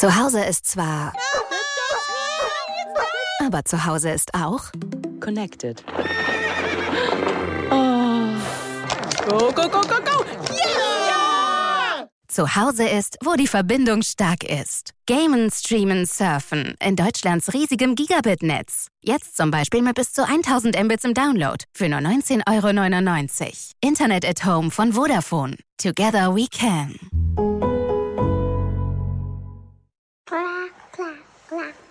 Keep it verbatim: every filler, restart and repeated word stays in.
Zu Hause ist zwar... Aber zu Hause ist auch... Connected. Oh. Go, go, go, go, go! Yeah! Zu Hause ist, wo die Verbindung stark ist. Gamen, streamen, surfen. In Deutschlands riesigem Gigabit-Netz. Jetzt zum Beispiel mit bis zu tausend Mbits im Download. Für nur neunzehn Euro neunundneunzig. Internet at Home von Vodafone. Together we can. Clap, clap, clap.